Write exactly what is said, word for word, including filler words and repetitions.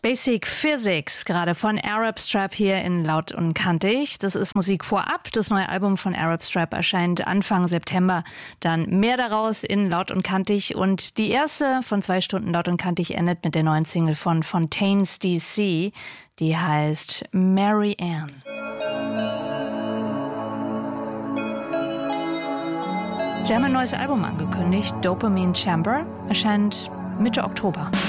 Basic Physics, gerade von Arab Strap hier in Laut und Kantig. Das ist Musik vorab. Das neue Album von Arab Strap erscheint Anfang September. Dann mehr daraus in Laut und Kantig. Und die erste von zwei Stunden Laut und Kantig endet mit der neuen Single von Fontaines D C. Die heißt Mary Ann. Sie haben ein neues Album angekündigt. Dopamine Chamber erscheint Mitte Oktober.